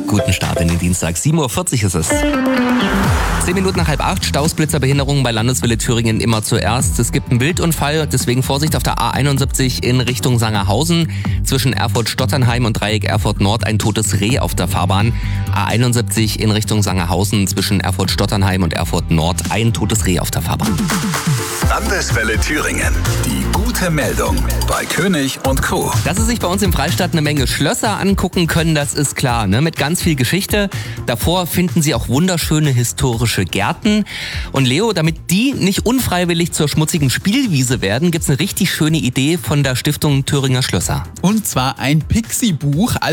Guten Start in den Dienstag. 7.40 Uhr ist es. 10 Minuten nach 7:30, Staus, Blitzerbehinderungen bei Landeswelle Thüringen immer zuerst. Es gibt einen Wildunfall, deswegen Vorsicht auf der A71 in Richtung Sangerhausen. Zwischen Erfurt-Stotternheim und Dreieck Erfurt-Nord ein totes Reh auf der Fahrbahn. A71 in Richtung Sangerhausen zwischen Erfurt-Stotternheim und Erfurt-Nord ein totes Reh auf der Fahrbahn. Landeswelle Thüringen. Die gute Meldung bei König und Co. Dass Sie sich bei uns im Freistaat eine Menge Schlösser angucken können, das ist klar, ne? Mit ganz viel Geschichte. Davor finden Sie auch wunderschöne historische Gärten. Und Leo, damit die nicht unfreiwillig zur schmutzigen Spielwiese werden, gibt's eine richtig schöne Idee von der Stiftung Thüringer Schlösser. Und zwar ein Pixie-Buch.